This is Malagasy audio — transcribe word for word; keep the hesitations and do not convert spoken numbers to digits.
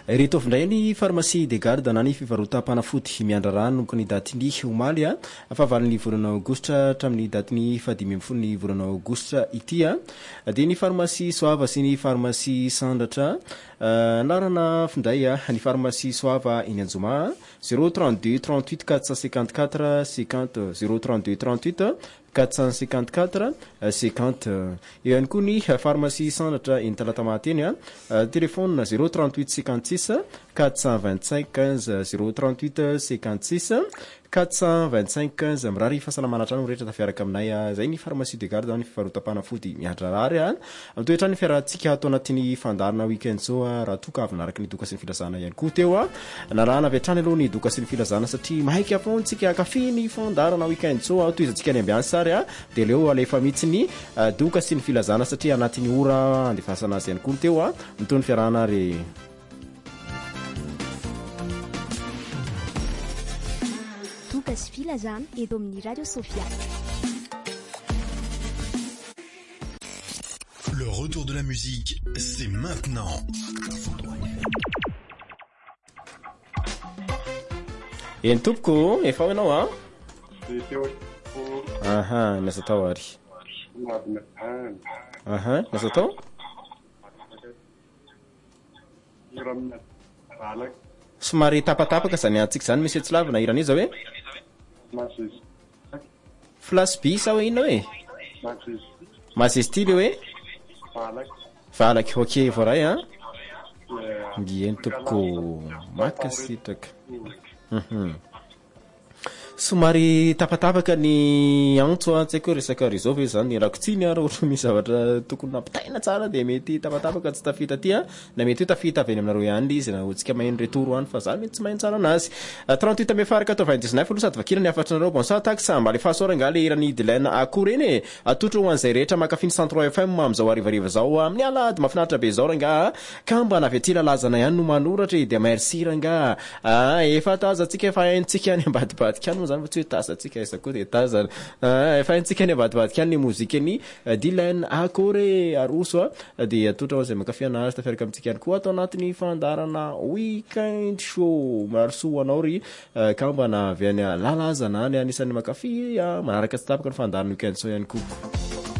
Reto avindray ny pharmacie de garde na ny fivarotam-panafody miandra rano nomoko ny datiny omaly a fahavaliny volana aogositra hatramin'ny datiny fahadimy ambin'ny folo ny volana aogositra ity a dia ny pharmacie Soava sy ny pharmacie Sandratra anarana findray a ny pharmacie Soava eny Anjoma zéro trente-deux trente-huit quatre cent cinquante-quatre cinquante zéro trente-deux trente-huit quatre cent cinquante-quatre cinquante eo ihany koa ny pharmacie Sandratra eny Talatamateny a téléphone zéro trente-huit cinquante-six quatre cent vingt-cinq quinze zéro trente-huit cinquante-six quatre cent vingt-cinq quinze mirary fahasalamana trano rehetra tafiaraka aminay zay ny pharmacie de garde ny fivarotam-panafody miandra rary a mitoetra ny fiarahantsika ato anatin'ny fandarina weekend so raha toka avy naraka ny doka sy ny filazana ihany koa teo a narahana avy hatrany aloha ny doka sy ny filazana satria mahaiky afontsika kafe ny fandarana weekend so toizantsika any ambiany sary a dia leo alefa mihitsy ny doka sy ny filazana satria anatin'ny ora andefasana azy ihany koa teo a mitony fiarahana ary Filazana et Domini Radio Sophia. Le retour de la musique, c'est maintenant. Et un toupko, et fa no hein? Aha, nasa tawari. Aha, nasa taw? Somary tapatapaka zany antsika zany misy tsilavina irany izy hoe Flash B sa hoe ino hoe Mazestily hoe Valaky ok voray hein Ndieny topoko makasitraka Mhm Somary tapatapaka ny antso tsy haiko resaka rizao ve zany rakotsiny raha ohatra misy zavatra tokony nampitaina tsara dia mety tapatapaka tsy tafita aty na mety hoe tafita avy any aminareo ihany izy na otsika maheno retour any fa zany mety tsy maheno tsara anazy trente-huit mai faraka quatre-vingt-dix-neuf olo sady vakina ny afatrareo bonsoir taxe mba le fahasoara nga le irany Dilène akory eny atotro ho an'izay rehetra makafiny cent trois F M amin'izao arivariva zao amin'ny alady mahafinaritra be zao ranga ka mba navy aty lalazana ihany no manoratra dia merci ranga efa tazantsika efa haintsika any ambadibadika any zany fa tsy hoe tazantsika isa koa dia tazana efa haintsika any ambadibadika any ny mozika ny Dilène akory aroso dia atotro ho an'izay makafy anazy tafiaraka amintsika ihany koa atao anatin'ny fandarana weekend show maroso anao ry ka mba navy any lalazana any anisan'ny makafy manaraka tsy tapaka ny fandarana weekend show ihany koa